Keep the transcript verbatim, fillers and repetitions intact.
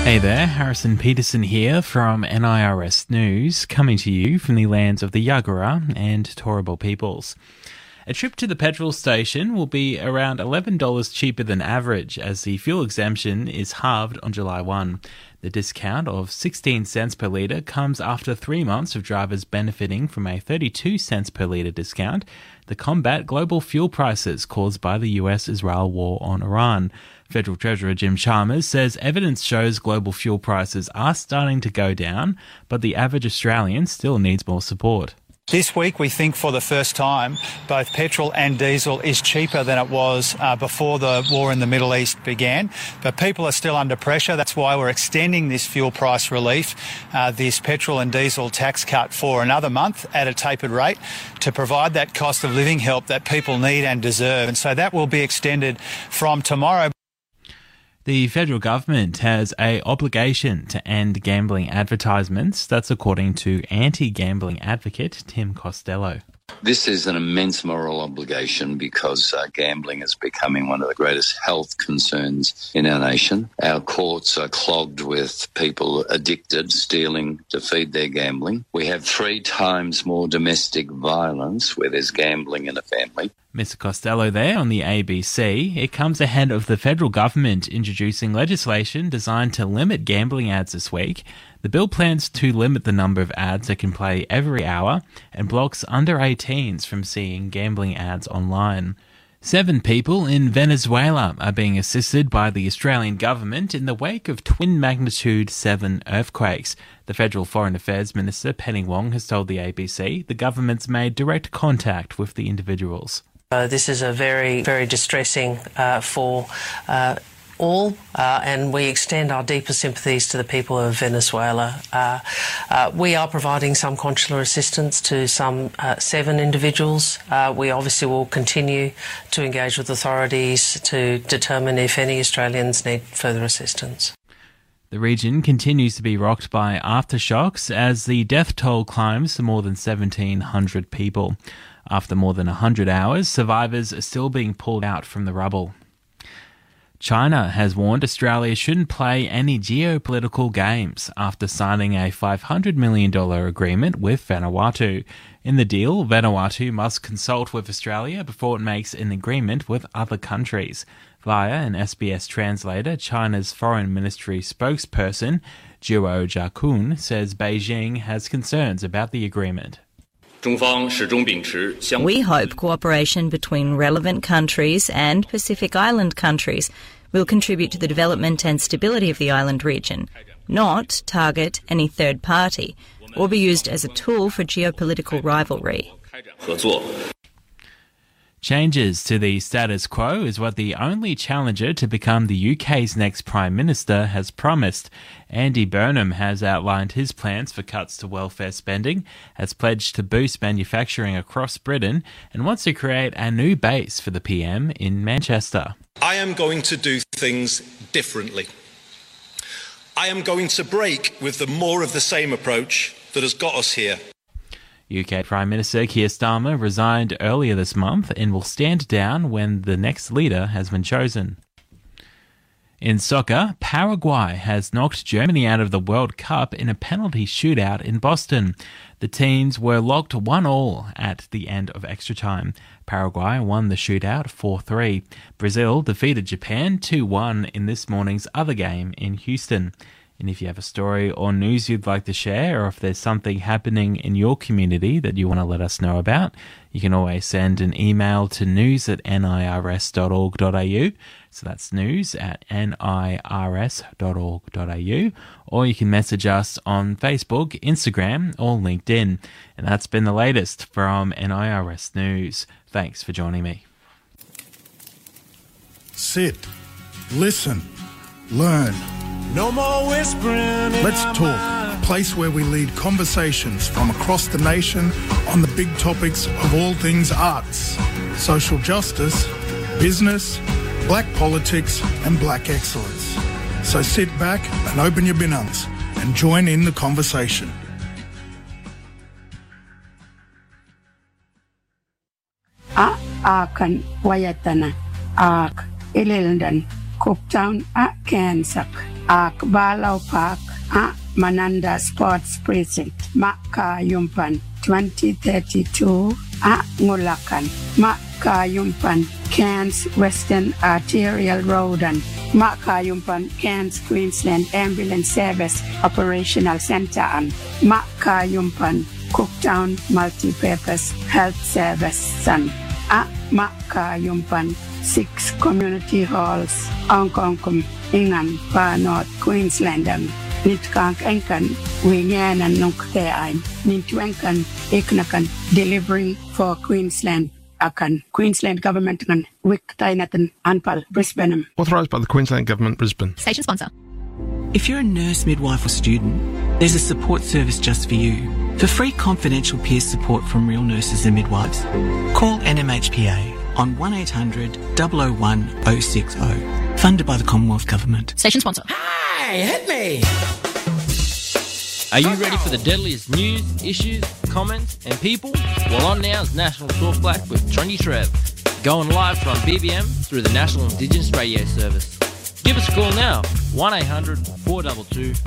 Hey there, Harrison Peterson here from N I R S News, coming to you from the lands of the Yagara and Turrbal peoples. A trip to the petrol station will be around eleven dollars cheaper than average, as the fuel exemption is halved on July first. The discount of sixteen cents per litre comes after three months of drivers benefiting from a thirty-two cents per litre discount to combat global fuel prices caused by the U S Israel war on Iran. Federal Treasurer Jim Chalmers says evidence shows global fuel prices are starting to go down, but the average Australian still needs more support. This week, we think for the first time, both petrol and diesel is cheaper than it was uh, before the war in the Middle East began. But people are still under pressure. That's why we're extending this fuel price relief, uh, this petrol and diesel tax cut for another month at a tapered rate to provide that cost of living help that people need and deserve. And so that will be extended from tomorrow. The federal government has an obligation to end gambling advertisements. That's according to anti-gambling advocate Tim Costello. This is an immense moral obligation because uh, gambling is becoming one of the greatest health concerns in our nation. Our courts are clogged with people addicted, stealing to feed their gambling. We have three times more domestic violence where there's gambling in a family. Mister Costello there on the A B C. It comes ahead of the federal government introducing legislation designed to limit gambling ads this week. The bill plans to limit the number of ads that can play every hour and blocks under eighteens from seeing gambling ads online. Seven people in Venezuela are being assisted by the Australian government in the wake of twin magnitude seven earthquakes. The Federal Foreign Affairs Minister Penny Wong has told the A B C the government's made direct contact with the individuals. Uh, this is a very, very distressing uh, for uh, all, uh, and we extend our deepest sympathies to the people of Venezuela. Uh, uh, we are providing some consular assistance to some uh, seven individuals. Uh, we obviously will continue to engage with authorities to determine if any Australians need further assistance. The region continues to be rocked by aftershocks as the death toll climbs to more than seventeen hundred people. After more than one hundred hours, survivors are still being pulled out from the rubble. China has warned Australia shouldn't play any geopolitical games after signing a five hundred million dollars agreement with Vanuatu. In the deal, Vanuatu must consult with Australia before it makes an agreement with other countries. Via an S B S translator, China's Foreign Ministry spokesperson, Zhuo Jiakun, says Beijing has concerns about the agreement. We hope cooperation between relevant countries and Pacific Island countries will contribute to the development and stability of the island region, not target any third party or be used as a tool for geopolitical rivalry. Changes to the status quo is what the only challenger to become the U K's next Prime Minister has promised. Andy Burnham has outlined his plans for cuts to welfare spending, has pledged to boost manufacturing across Britain, and wants to create a new base for the P M in Manchester. I am going to do things differently. I am going to break with the more of the same approach that has got us here. U K Prime Minister Keir Starmer resigned earlier this month and will stand down when the next leader has been chosen. In soccer, Paraguay has knocked Germany out of the World Cup in a penalty shootout in Boston. The teams were locked one all at the end of extra time. Paraguay won the shootout four three. Brazil defeated Japan two one in this morning's other game in Houston. And if you have a story or news you'd like to share, or if there's something happening in your community that you want to let us know about, you can always send an email to news at nirs dot org dot a u. So that's news at nirs dot org dot a u. Or you can message us on Facebook, Instagram, or LinkedIn. And that's been the latest from N I R S News. Thanks for joining me. Sit, listen, learn. No more whispering. Let's talk, a place where we lead conversations from across the nation on the big topics of all things arts, social justice, business, black politics and black excellence. So sit back and open your binungs and join in the conversation. A akan wayatana ak ilildan Cooktown a Kansak. Ak Balau Park, A Mananda Sports Precinct, Maka Yumpan, twenty thirty-two, A Ngulakan, Maka Yumpan, Cairns Western Arterial Road and Maka Yumpan, Cairns Queensland Ambulance Service Operational Centre and Maka Yumpan, Cooktown Multipurpose Health Service and A Maka Yumpan, six community halls, Angkongkum, Ingan, Far North Queensland and Nitkank Enkan, Wingan and Nukteain, Nintwenkan, Iknakan, delivering for Queensland. Akan Queensland Government and Wick Tainatan Anpal Brisbane. Authorised by the Queensland Government, Brisbane. Station sponsor. If you're a nurse, midwife or student, there's a support service just for you. For free confidential peer support from real nurses and midwives, call N M H P A on one eight hundred, double oh one, oh six oh. Funded by the Commonwealth Government. Station sponsor. Hey, hit me! Are you ready for the deadliest news, issues, comments and people? Well, on now is National Talk Black with Trendy Trev. Going live from B B M through the National Indigenous Radio Service. Give us a call now, one eight hundred, four two two,